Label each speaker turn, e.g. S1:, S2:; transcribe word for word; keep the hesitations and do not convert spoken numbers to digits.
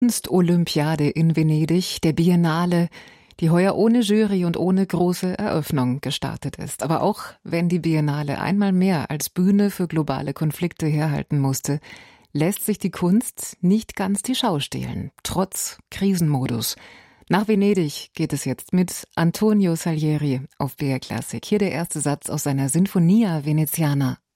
S1: Kunstolympiade in Venedig, der Biennale, die heuer ohne Jury und ohne große Eröffnung gestartet ist. Aber auch wenn die Biennale einmal mehr als Bühne für globale Konflikte herhalten musste, lässt sich die Kunst nicht ganz die Schau stehlen, trotz Krisenmodus. Nach Venedig geht es jetzt mit Antonio Salieri auf B R Klassik. Hier der erste Satz aus seiner Sinfonia Veneziana